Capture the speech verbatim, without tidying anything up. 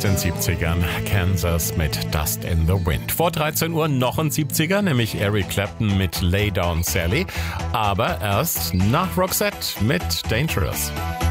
den siebzigern. Kansas mit Dust in the Wind. Vor dreizehn Uhr noch ein siebziger, nämlich Eric Clapton mit Lay Down Sally. Aber erst nach Roxette mit Dangerous.